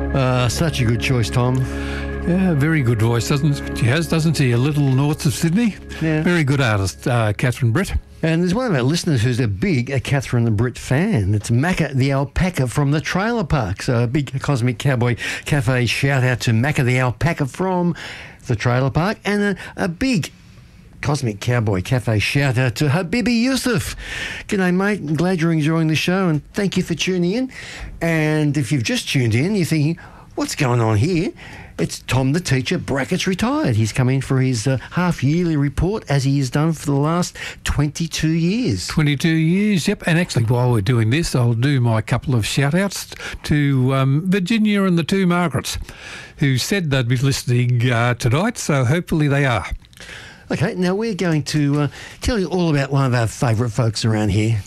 Such a good choice, Tom. Yeah, very good voice, doesn't she? A little north of Sydney. Yeah. Very good artist, Catherine Britt. And there's one of our listeners who's a big Catherine Britt fan. It's Macca the alpaca from the trailer park. So a big Cosmic Cowboy Cafe shout out to Macca the alpaca from the trailer park, and a big Cosmic Cowboy Cafe shout out to Habibi Yusuf. G'day, mate. Glad you're enjoying the show, and thank you for tuning in. And if you've just tuned in, you're thinking, what's going on here? It's Tom the teacher, brackets retired. He's come in for his half-yearly report, as he has done for the last 22 years. 22 years, yep. And actually, while we're doing this, I'll do my couple of shout-outs to Virginia and the two Margarets, who said they'd be listening tonight, so hopefully they are. Okay, now we're going to tell you all about one of our favourite folks around here.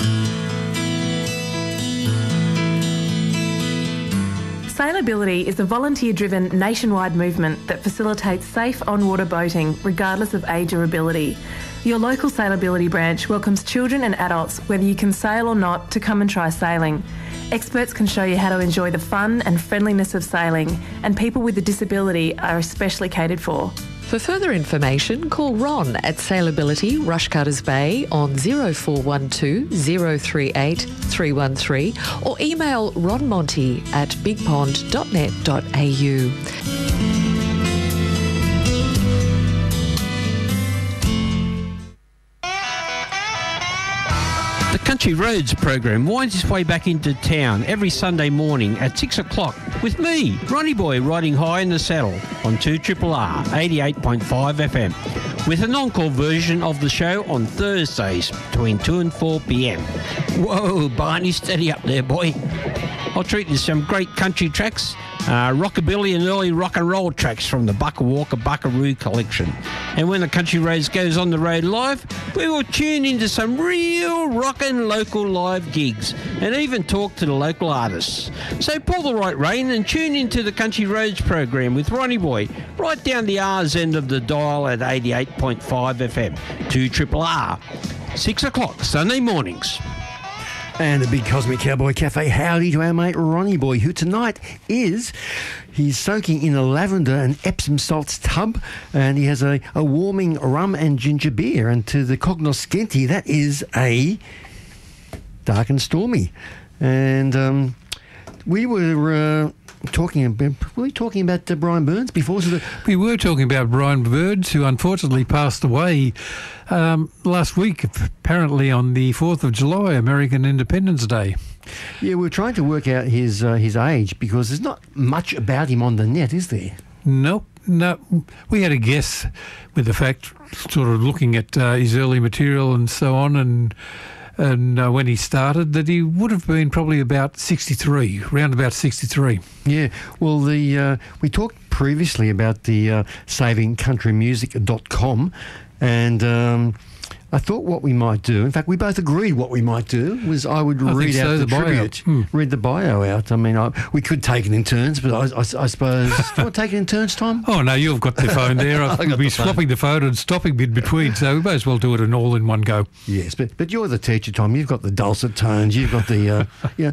Sailability is a volunteer-driven nationwide movement that facilitates safe on-water boating regardless of age or ability. Your local Sailability branch welcomes children and adults, whether you can sail or not, to come and try sailing. Experts can show you how to enjoy the fun and friendliness of sailing, and people with a disability are especially catered for. For further information, call Ron at Sailability Rushcutters Bay on 0412 038 313 or email ronmonty at bigpond.net.au. The Country Roads program winds its way back into town every Sunday morning at 6 o'clock with me, Ronnie Boy, riding high in the saddle on 2RRR 88.5 FM, with an encore version of the show on Thursdays between 2 and 4 p.m. Whoa, Barney, steady up there, boy. I'll treat you to some great country tracks, rockabilly and early rock and roll tracks from the Bucka Walker Buckaroo collection. And when the Country Roads goes on the road live, we will tune into some real rockin' local live gigs and even talk to the local artists. So pull the right rein and tune into the Country Roads program with Ronnie Boy, right down the R's end of the dial at 88.5 FM, 2RRR, 6 o'clock Sunday mornings. And a big Cosmic Cowboy Cafe howdy to our mate Ronnie Boy, who tonight he's soaking in a lavender and Epsom salts tub, and he has a warming rum and ginger beer. And to the cognoscenti, that is a dark and stormy. And we were talking about Brian Burns before. We were talking about Brian Burns, who unfortunately passed away last week, apparently on the 4th of July, American Independence Day. Yeah, we're trying to work out his age, because there's not much about him on the net, is there? Nope. No, we had a guess with the fact, sort of looking at his early material and so on, and when he started, that he would have been probably about 63, around about 63. Yeah, well, we talked previously about the savingcountrymusic.com, and I thought what we might do, in fact, we both agreed what we might do, was I would read out the tribute, read the bio out. I mean, we could take it in turns, but I suppose... Do you want to take it in turns, Tom? Oh, no, you've got the phone there. I'll be swapping the phone and stopping in between, so we may as well do it all in one go. Yes, but you're the teacher, Tom. You've got the dulcet tones. You've got the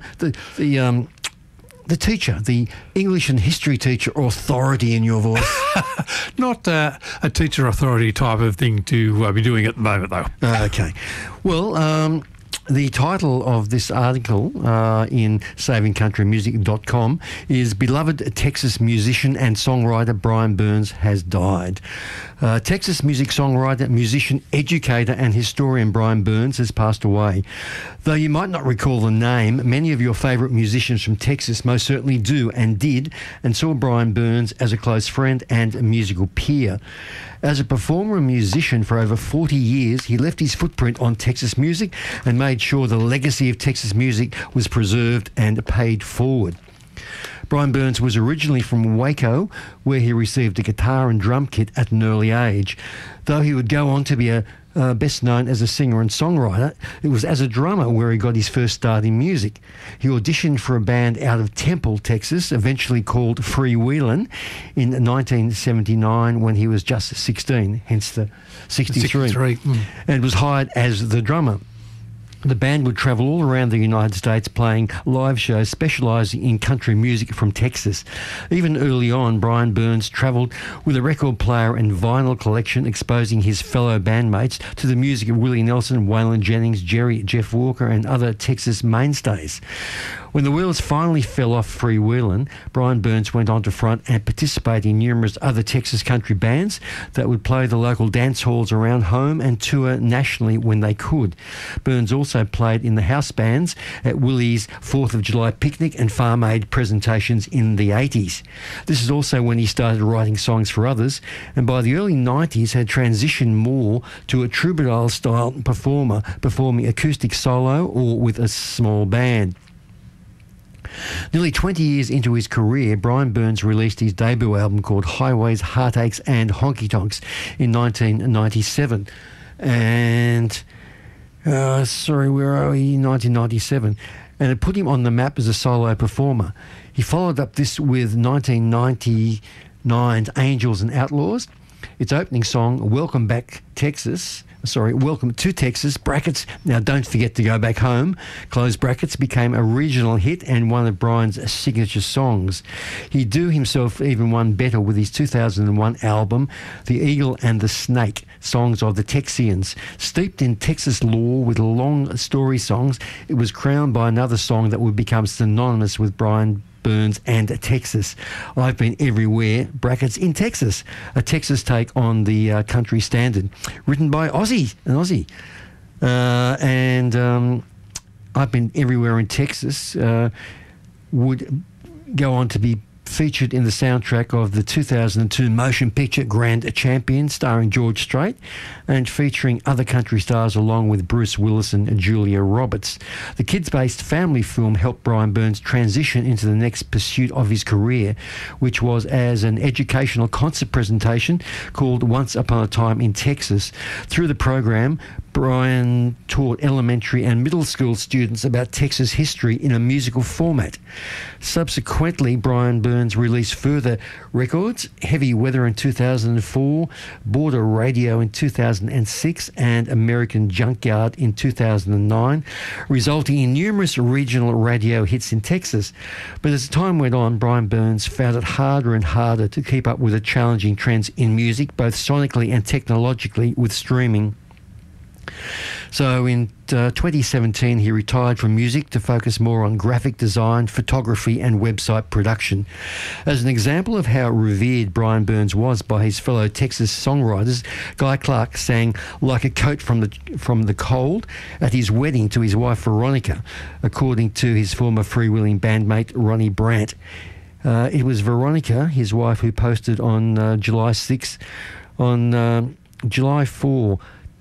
teacher, the English and history teacher authority in your voice. Not a teacher authority type of thing to be doing at the moment, though. Okay. Well, the title of this article in savingcountrymusic.com is "Beloved Texas musician and songwriter Brian Burns has died." Texas music songwriter, musician, educator and historian Brian Burns has passed away. Though you might not recall the name, many of your favourite musicians from Texas most certainly do and did, and saw Brian Burns as a close friend and a musical peer. As a performer and musician for over 40 years, he left his footprint on Texas music and made sure the legacy of Texas music was preserved and paid forward. Brian Burns was originally from Waco, where he received a guitar and drum kit at an early age. Though he would go on to be best known as a singer and songwriter, it was as a drummer where he got his first start in music. He auditioned for a band out of Temple, Texas, eventually called Freewheelin', in 1979 when he was just 16, hence the 63, and was hired as the drummer. The band would travel all around the United States playing live shows specialising in country music from Texas. Even early on, Brian Burns travelled with a record player and vinyl collection, exposing his fellow bandmates to the music of Willie Nelson, Waylon Jennings, Jerry, Jeff Walker and other Texas mainstays. When the wheels finally fell off freewheeling, Brian Burns went on to front and participate in numerous other Texas country bands that would play the local dance halls around home and tour nationally when they could. Burns also played in the house bands at Willie's 4th of July picnic and Farm Aid presentations in the 80s. This is also when he started writing songs for others, and by the early 90s had transitioned more to a troubadour-style performer, performing acoustic solo or with a small band. Nearly 20 years into his career, Brian Burns released his debut album called Highways, Heartaches and Honky Tonks in 1997. And, where are we? 1997. And it put him on the map as a solo performer. He followed up this with 1999's Angels and Outlaws. Its opening song, Welcome to Texas, brackets, now don't forget to go back home, close brackets, became a regional hit and one of Brian's signature songs. He do himself even one better with his 2001 album, The Eagle and the Snake, Songs of the Texians. Steeped in Texas lore with long story songs, it was crowned by another song that would become synonymous with Brian Burns and Texas. I've Been Everywhere, brackets, in Texas, a Texas take on the country standard, written by an Aussie. I've Been Everywhere in Texas would go on to be featured in the soundtrack of the 2002 motion picture Grand Champion, starring George Strait and featuring other country stars along with Bruce Willis and Julia Roberts. The kids-based family film helped Brian Burns transition into the next pursuit of his career, which was as an educational concert presentation called Once Upon a Time in Texas. Through the program, Brian taught elementary and middle school students about Texas history in a musical format. Subsequently, Brian Burns released further records, Heavy Weather in 2004, Border Radio in 2006, and American Junkyard in 2009, resulting in numerous regional radio hits in Texas. But as time went on, Brian Burns found it harder and harder to keep up with the challenging trends in music, both sonically and technologically, with streaming. So in 2017, he retired from music to focus more on graphic design, photography and website production. As an example of how revered Brian Burns was by his fellow Texas songwriters, Guy Clark sang Like a Coat from the Cold at his wedding to his wife Veronica, according to his former freewheeling bandmate Ronnie Brandt. It was Veronica, his wife, who posted on July 6, on July 4,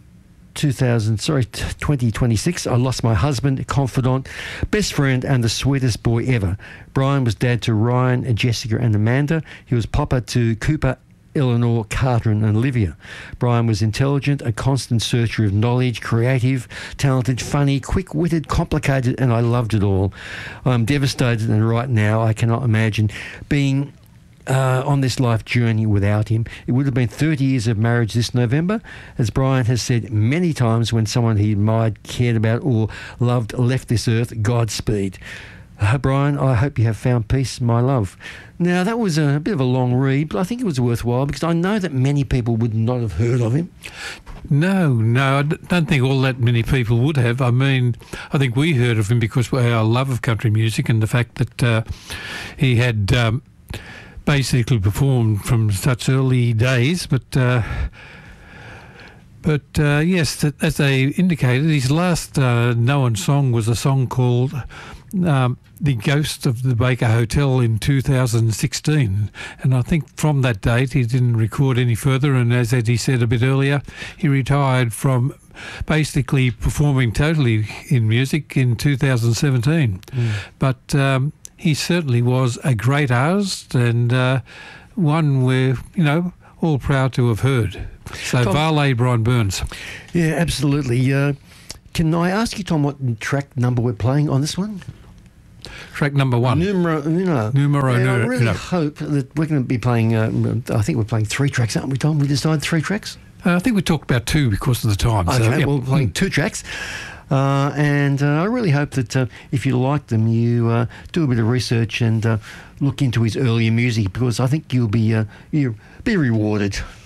2026, I lost my husband, confidant, best friend and the sweetest boy ever. Brian was dad to Ryan, Jessica and Amanda. He was papa to Cooper, Eleanor, Carter and Olivia. Brian was intelligent, a constant searcher of knowledge, creative, talented, funny, quick-witted, complicated, and I loved it all. I'm devastated, and right now I cannot imagine being on this life journey without him. It would have been 30 years of marriage this November. As Brian has said many times, when someone he admired, cared about or loved left this earth, Godspeed. Brian, I hope you have found peace, my love. Now, that was a bit of a long read, but I think it was worthwhile because I know that many people would not have heard of him. No, I don't think all that many people would have. I mean, I think we heard of him because of our love of country music and the fact that he had basically performed from such early days, but yes, as they indicated, his last known song was a song called The Ghost of the Baker Hotel in 2016, and I think from that date he didn't record any further, and as Eddie said a bit earlier, he retired from basically performing totally in music in 2017. But he certainly was a great artist and one we're, all proud to have heard. So, Tom, Varley Brian Burns. Yeah, absolutely. Can I ask you, Tom, what track number we're playing on this one? Track number 1. Numero uno. I really hope that we're going to be playing, I think we're playing 3 tracks, aren't we, Tom? We decided 3 tracks? I think we talked about 2 because of the time. Okay, so, yep. We're playing 2 tracks. And I really hope that if you like them, you do a bit of research and look into his earlier music, because I think you'll be rewarded.